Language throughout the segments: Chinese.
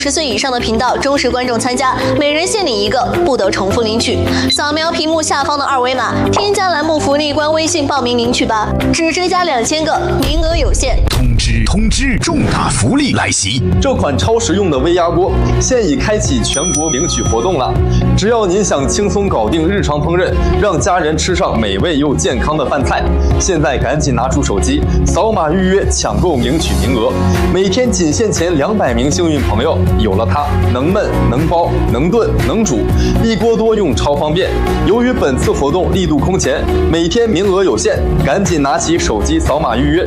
10岁以上的频道忠实观众参加，每人限领1个，不得重复领取。扫描屏幕下方的2维码，添加栏目福利官微信报名领取吧，只追加2000个，名额有限。 通知！重大福利来袭！ 这款超实用的微压锅现已开启全国领取活动了。只要您想轻松搞定日常烹饪，让家人吃上美味又健康的饭菜，现在赶紧拿出手机，扫码预约抢购领取名额。每天仅限前200名幸运朋友，有了它，能焖能包能炖能煮，一锅多用超方便。由于本次活动力度空前，每天名额有限，赶紧拿起手机扫码预约。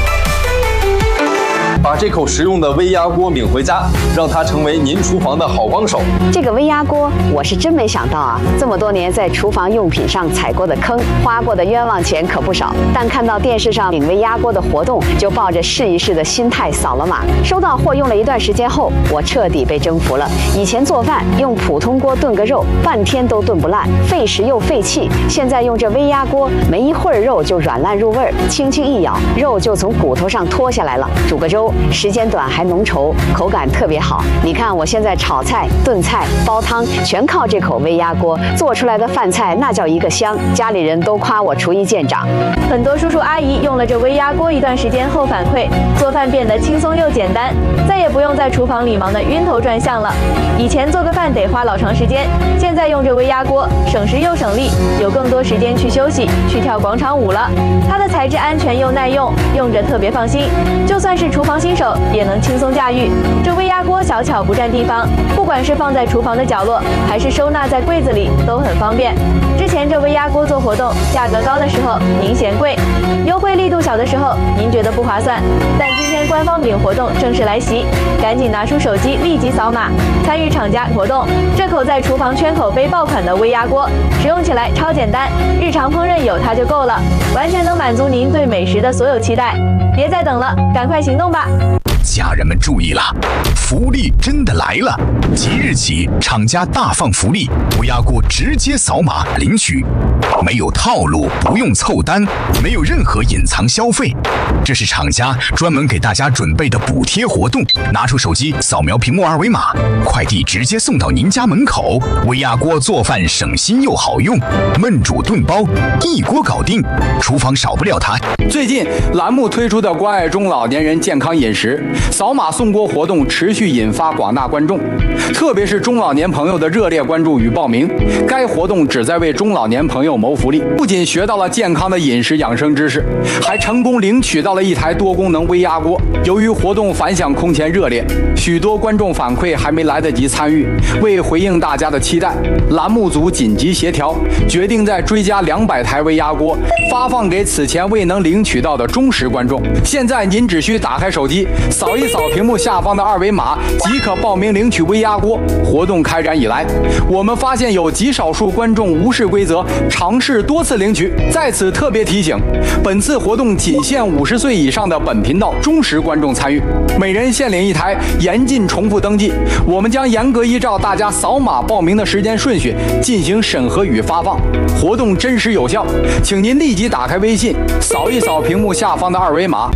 把这口实用的微压锅领回家，让它成为您厨房的好帮手。 这个微压锅，我是真没想到啊！这么多年在厨房用品上踩过的坑，花过的冤枉钱可不少。但看到电视上领微压锅的活动，就抱着试一试的心态扫了码。收到货用了一段时间后，我彻底被征服了。以前做饭用普通锅炖个肉，半天都炖不烂，费时又费气。现在用这微压锅，没一会儿肉就软烂入味儿，轻轻一咬，肉就从骨头上脱下来了。煮个粥。时间短还浓稠，口感特别好。你看我现在炒菜、炖菜、煲汤，全靠这口微压锅做出来的饭菜，那叫一个香。家里人都夸我厨艺见长。 很多叔叔阿姨用了这微压锅一段时间后反馈，做饭变得轻松又简单，再也不用在厨房里忙得晕头转向了。以前做个饭得花老长时间，现在用这微压锅，省时又省力，有更多时间去休息、去跳广场舞了。它的材质安全又耐用，用着特别放心。就算是厨房新手也能轻松驾驭。这微压锅小巧不占地方，不管是放在厨房的角落，还是收纳在柜子里，都很方便。之前这微压锅做活动，价格高的时候您嫌贵，优惠力度小的时候您觉得不划算。但今天官方领活动正式来袭，赶紧拿出手机立即扫码，参与厂家活动。这口在厨房圈口碑爆款的微压锅，使用起来超简单，日常烹饪有它就够了，完全能满足您对美食的所有期待。别再等了，赶快行动吧！ 家人们注意了，福利真的来了！即日起，厂家大放福利，微压锅直接扫码领取，没有套路，不用凑单，没有任何隐藏消费，这是厂家专门给大家准备的补贴活动。拿出手机扫描屏幕2维码，快递直接送到您家门口。微压锅做饭省心又好用，焖煮炖煲一锅搞定，厨房少不了它。 最近栏目推出的关爱中老年人健康饮食扫码送锅活动持续引发广大观众，特别是中老年朋友的热烈关注与报名。该活动旨在为中老年朋友谋福利，不仅学到了健康的饮食养生知识，还成功领取到了一台多功能微压锅。由于活动反响空前热烈，许多观众反馈还没来得及参与。为回应大家的期待，栏目组紧急协调，决定再追加200台微压锅，发放给此前未能领取到的忠实观众。现在您只需打开手机，扫一扫屏幕下方的2维码，即可报名领取微压锅。活动开展以来，我们发现有极少数观众无视规则，尝试多次领取。在此特别提醒，本次活动仅限50岁以上的本频道忠实观众参与，每人限领1台，严禁重复登记。我们将严格依照大家扫码报名的时间顺序进行审核与发放，活动真实有效，请您立即打开微信，扫一扫屏幕下方的2维码，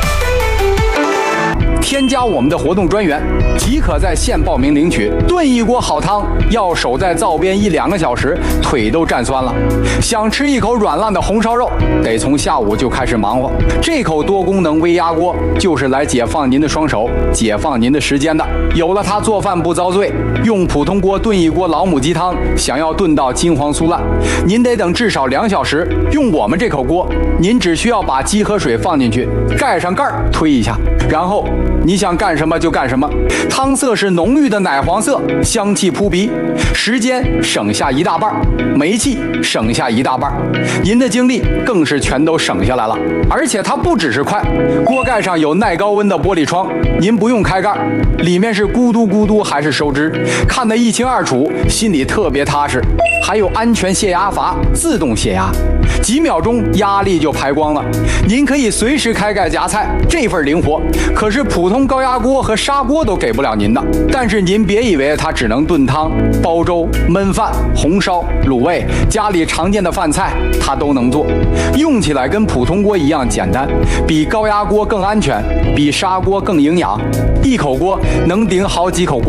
添加我们的活动专员，即可在线报名领取。炖一锅好汤要守在灶边1-2个小时，腿都站酸了。想吃一口软烂的红烧肉，得从下午就开始忙活。这口多功能微压锅就是来解放您的双手，解放您的时间的。有了它，做饭不遭罪。用普通锅炖一锅老母鸡汤，想要炖到金黄酥烂，您得等至少2小时。用我们这口锅，您只需要把鸡和水放进去，盖上盖儿，推一下，然后你想干什么就干什么。汤色是浓郁的奶黄色，香气扑鼻，时间省下1大半，煤气省下1大半，您的精力更是全都省下来了。而且它不只是快，锅盖上有耐高温的玻璃窗，您不用开盖，里面是咕嘟咕嘟还是收汁，看得一清二楚，心里特别踏实。还有安全泄压阀，自动泄压，几秒钟压力就排光了。您可以随时开盖夹菜，这份灵活可是普普通高压锅和砂锅都给不了您的。但是您别以为它只能炖汤、煲粥、焖饭、红烧、卤味，家里常见的饭菜它都能做，用起来跟普通锅一样简单，比高压锅更安全，比砂锅更营养，一口锅能顶好几口锅。